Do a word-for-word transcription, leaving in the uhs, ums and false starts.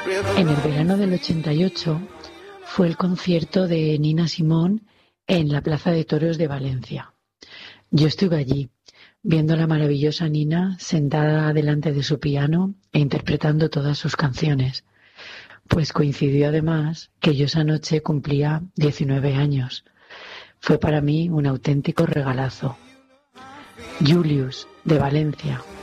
En el verano del ochenta y ocho fue el concierto de Nina Simone en la Plaza de Toros de Valencia. Yo estuve allí, viendo a la maravillosa Nina sentada delante de su piano e interpretando todas sus canciones. Pues coincidió además que yo esa noche cumplía diecinueve años. Fue para mí un auténtico regalazo. Julius, de Valencia.